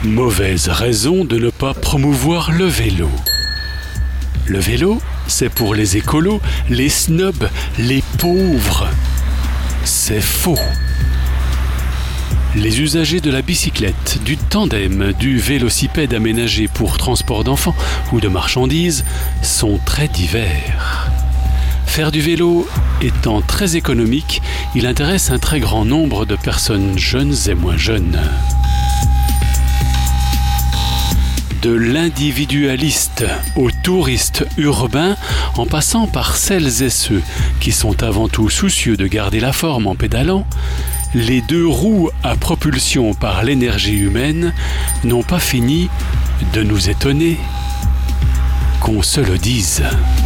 Mauvaise raison de ne pas promouvoir le vélo. Le vélo, c'est pour les écolos, les snobs, les pauvres. C'est faux. Les usagers de la bicyclette, du tandem, du vélocipède aménagé pour transport d'enfants ou de marchandises sont très divers. Faire du vélo étant très économique, il intéresse un très grand nombre de personnes jeunes et moins jeunes. De l'individualiste au touriste urbain, en passant par celles et ceux qui sont avant tout soucieux de garder la forme en pédalant, les deux roues à propulsion par l'énergie humaine n'ont pas fini de nous étonner, qu'on se le dise.